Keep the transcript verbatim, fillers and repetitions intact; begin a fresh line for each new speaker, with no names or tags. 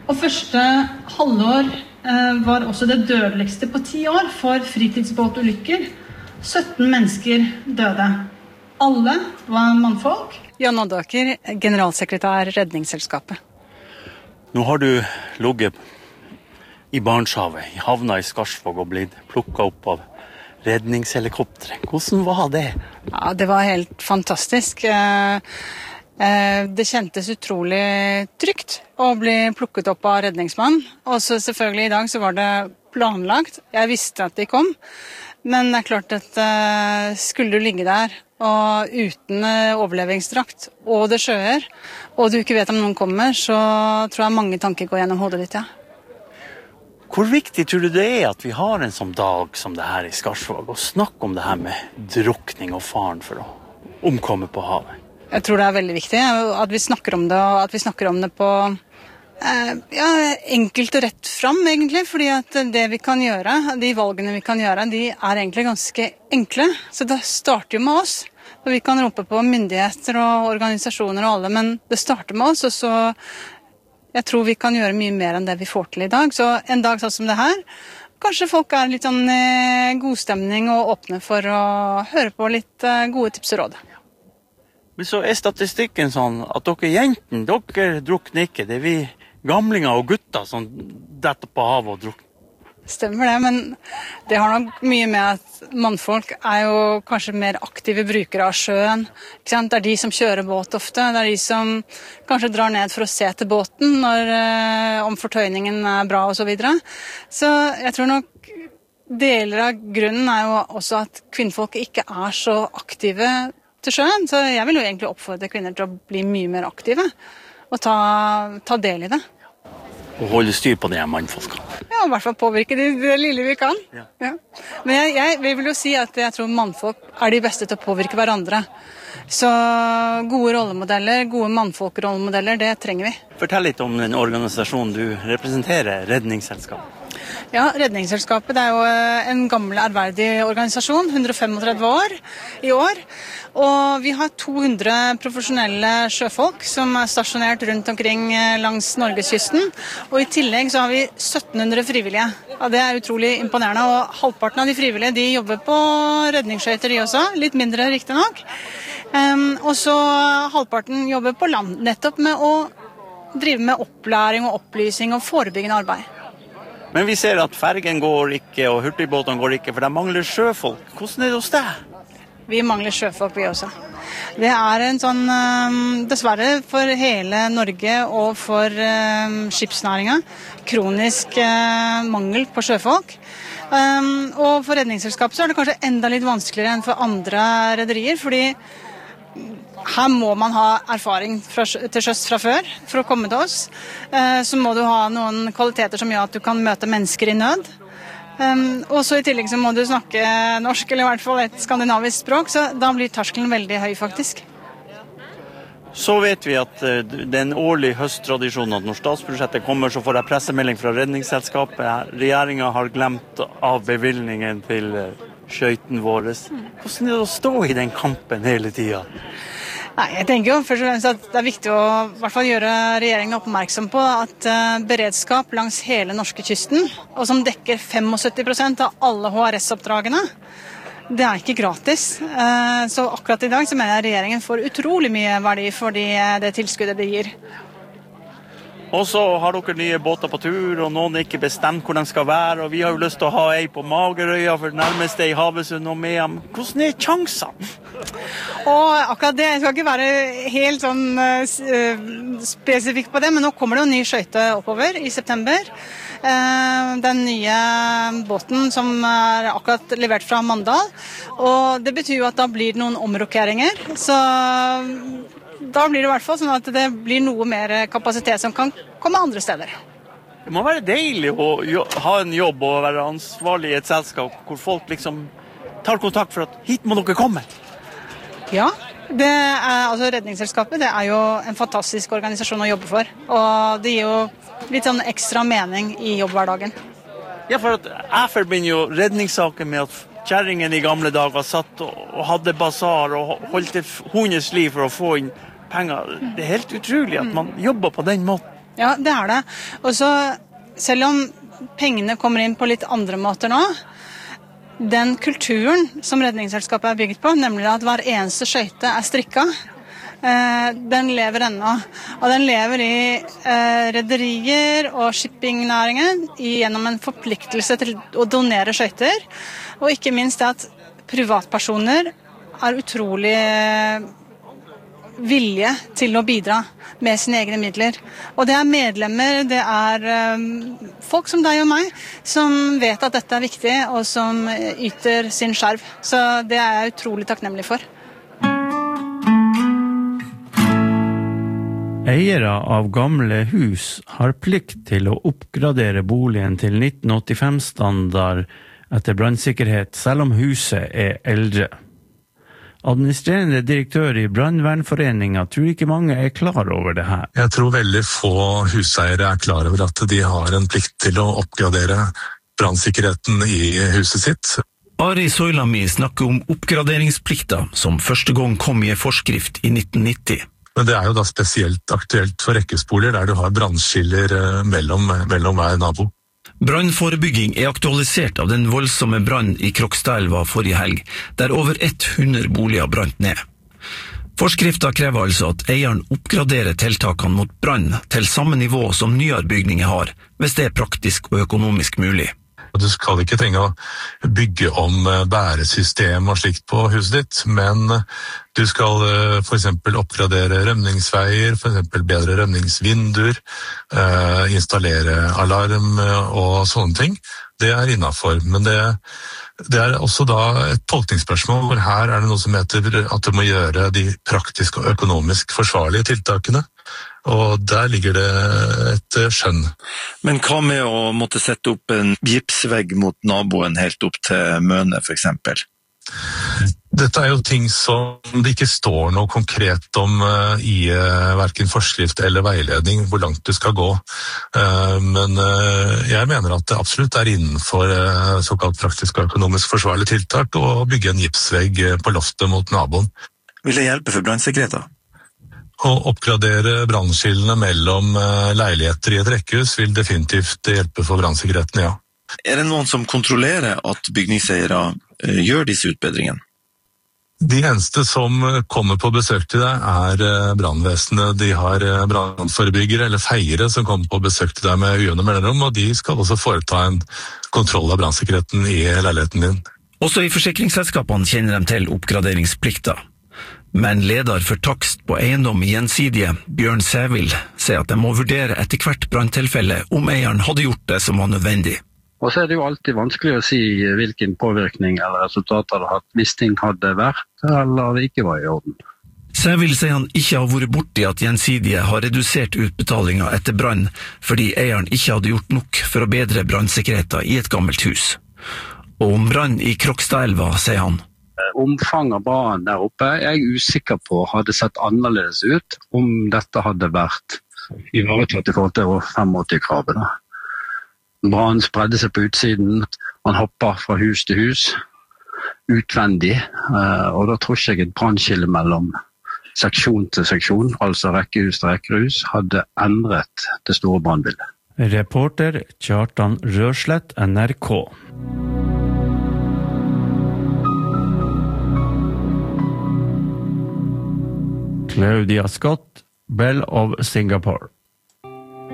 Og første halvår eh, var også det dødeligste på ti år for fritidsbåtulykker. sytten mennesker døde. Alle var mannfolk.
Jan Oddaker, generalsekretær Redningsselskapet.
Nå har du ligget i Barentshavet, i havna i Skarsvåg og blitt plukket opp av redningshelikoptre. Hvordan var det?
Ja, det var helt fantastisk. Det kjentes utrolig trygt å bli plukket opp av redningsmann. Og så selvfølgelig i dag så var det planlagt. Jeg visste at de kom. Men det er klart at skulle du ligge der og uten overlevingsdrakt og det sjøer, og du ikke vet om noen kommer, så tror jeg mange tanker går gjennom hodet ditt, ja.
Hvor viktig tror du det er at vi har en sånn dag som det her i Skarsvåg, og snakke om det her med drukning og faren for å omkomme på havet?
Jeg tror det er veldig viktig at vi snakker om det, og at vi snakker om det på eh, ja, enkelt og rett fram, egentlig, fordi at det vi kan gjøre, de valgene vi kan gjøre, de er egentlig ganske enkle, så det starter jo med oss. Vi kan rope på myndigheter og organisasjoner og alle, men det starter med oss, og så jeg tror vi kan gjøre mye mer enn det vi får til i dag. Så en dag sånn som det her, kanskje folk er litt sånn eh, god stemning og åpne for å høre på litt eh, gode tips og råd.
Men så er statistikken sånn at dere jenten, dere drukner ikke. Det er vi gamlinger og gutter som detter på havet og drukner.
Stemmer det, men det har nok mye med at mannfolk er jo kanskje mer aktive brukere av sjøen. Ikke sant? Det er de som kjører båt ofte, det er de som kanskje drar ned for å se til båten når, eh, om fortøyningen er bra og så videre. Så jeg tror nok deler av grunnen er jo også at kvinnfolk ikke er så aktive til sjøen, så jeg vil jo egentlig oppfordre kvinner til å bli mye mer aktive og ta, ta del i det.
Og holde styr på de her mannfolkene.
Ja, i hvert fall påvirke det, det lille vi kan.
Ja.
Ja. Men jeg, jeg, jeg vil jo si at jeg tror mannfolk er de beste til å påvirke hverandre. Så gode rollemodeller, gode mannfolkrollemodeller, det trenger vi.
Fortell litt om den organisasjonen du representerer, Redningsselskapet.
Ja, Redningsselskapet det er jo en gammel ærverdig organisasjon, hundre og femogtredve år i år. Og vi har to hundre profesjonelle sjøfolk som er stasjonert rundt omkring langs Norgeskysten. Og i tillegg så har vi sytten hundre frivillige. Ja, det er utrolig imponerende, og halvparten av de frivillige de jobber på redningsskøyter de også, litt mindre riktig nok. Um, og så halvparten jobber på land, nettopp med å drive med opplæring og opplysning og forebyggende arbeid.
Men vi ser at fergen går ikke, og hurtigbåtene går ikke, for det mangler sjøfolk. Hvordan er det hos deg?
Vi mangler sjøfolk, vi også. Det er en sånn, dessverre for hele Norge og for skipsnæringen, kronisk mangel på sjøfolk. Og for Redningsselskapet så er det kanskje enda litt vanskeligere enn for andre rederier, fordi her må man ha erfaring fra, til sjøs fra før for å komme til oss. Så må du ha noen kvaliteter som gjør at du kan møte mennesker i nød. Um, og så i tillegg så må du snakke norsk, eller i hvert fall et skandinavisk språk, så da blir terskelen veldig høy faktisk.
Så vet vi at uh, det er en årlig høsttradisjon at når statsbudsjettet kommer, så får jeg pressemelding fra Redningsselskapet. Regjeringen har glemt av bevilgningen til uh, skøyten våre. Hvordan er det å stå i den kampen hele tiden?
Nei, jeg tenker jo først og fremst at det er viktig å i hvert fall gjøre regjeringen oppmerksom på at uh, beredskap langs hele norskekysten, og som dekker syttifem prosent av alle H R S-oppdragene, det er ikke gratis. Uh, så akkurat i dag så mener jeg regjeringen får utrolig mye verdi for de, det tilskuddet de gir.
Og så har dere nye båter på tur, og noen er ikke bestemt hvor de skal være, og vi har jo lyst til å ha ei på Magerøya, for nærmeste i Havøysund og Mehamn. Hvordan er chansene?
Og akkurat det, jeg skal ikke være helt sånn uh, spesifikk på det, men nå kommer det jo en ny skøyte oppover i september. Uh, den nye båten som er akkurat levert fra Mandal, og det betyr jo at da blir det noen omrokeringer, så da blir det i hvert fall sånn at det blir noe mer kapasitet som kan komme andre steder.
Det må være deilig å ha en jobb og være ansvarlig i et selskap hvor folk liksom tar kontakt for at hit må dere komme.
Ja, det er, altså Redningsselskapet det er jo en fantastisk organisasjon å jobbe for, og det gir jo litt sånn ekstra mening i jobbhverdagen.
Ja, for at jeg forbinder jo redningssaken med at kjerringen i gamle dager satt og hadde basar og holdt et hundens liv for å få inn penger. Det er helt utrolig at man jobber på den måten.
Ja, det er det. Og så, selv om pengene kommer inn på litt andre måter nå, den kulturen som Redningsselskapet er bygget på, nemlig at hver eneste skøyte er strikket, den lever ennå. Og den lever i eh, rederier og shippingnæringen gjennom en forpliktelse til å donere skøyter. Og ikke minst det at privatpersoner er utrolig vilje til å bidra med sine egne midler. Og det er medlemmer, det er eh, folk som deg og meg, som vet at dette er viktig, og som yter sin skjerv. Så det er jeg utrolig takknemlig for.
Eiere av gamle hus har plikt til å oppgradere boligen til nitten åttifem-standard etter brannsikkerhet, selv om huset er eldre. Administrerende direktør i Brandvernforeningen tror ikke mange er klar over det her.
Jeg tror veldig få huseiere er klar over at de har en plikt til å oppgradere brannsikkerheten i huset sitt.
Ari Soilami snakker om oppgraderingsplikta som første gang kom i en forskrift i nitten nitti.
Men det er jo da spesielt aktuelt for rekkehusboliger der du har brannskiller mellom, mellom hver nabo.
Brannforebygging er aktualisert av den voldsomme brann i Krokstadelva forrige helg, der over hundre boliger brant ned. Forskrifta krever altså at eieren oppgraderer tiltakene mot brann til samme nivå som nyere bygninger har, hvis det er praktisk og økonomisk mulig.
Du skal ikke trenge å bygge om bæresystem og slikt på huset ditt, men du skal for eksempel oppgradere rømningsveier, for eksempel bedre rømningsvinduer, installere alarm og sånne ting. Det er innenfor, men det, det er også da et tolkningsspørsmål, hvor her er det noe som heter at du må gjøre de praktisk og økonomisk forsvarlige tiltakene. Og der ligger det et skjønn.
Men hva med å måtte sette opp en gipsvegg mot naboen helt opp til Møne, for eksempel?
Dette er jo ting som det ikke står noe konkret om i hverken forskrift eller veiledning, hvor langt du skal gå. Men jeg mener at det absolutt er innenfor såkalt praktisk og økonomisk forsvarlige tiltak å bygge en gipsvegg på loftet mot naboen.
Vil det hjelpe for brannsikkerheten?
Å oppgradere brannskillene mellom leiligheter i et rekkehus vil definitivt hjelpe for brannsikkerheten, ja.
Er det noen som kontrollerer at bygningseiere gjør disse utbedringene?
De eneste som kommer på besøk til deg er brannvesenet. De har brannforebyggere eller feiere som kommer på besøk til deg med ujevne mellomrom, og de skal også foreta en kontroll av brannsikkerheten i leiligheten din.
Også i forsikringsselskapene kjenner de til oppgraderingsplikta. Men leder for takst på eiendom i Gjensidige, Bjørn Sævild, sier at de må vurdere etter hvert branntilfelle om eieren hadde gjort det som var nødvendig.
Og så er det jo alltid vanskelig å si hvilken påvirkning eller resultat hadde hatt hvis ting hadde vært eller det ikke var i orden.
Sævild sier han ikke har vært borti at Gjensidige har redusert utbetalinga etter brann fordi eieren ikke hadde gjort nok for å bedre brannsikkerheten i et gammelt hus. Og om brann i Krokstadelva, sier han.
Omfang av brannen der oppe er jeg usikker på hadde sett annerledes ut om dette hadde vært ivaretatt i forhold til åttifem-kravet. Brannen spredde seg på utsiden, man hopper fra hus til hus, utvendig, og da tror ikke jeg et brannskille mellom seksjon til seksjon, altså rekkehus til rekkehus, hadde endret det store brannbildet.
Reporter Kjartan Rørslett, N R K. Claudia Scott, Belle of Singapore.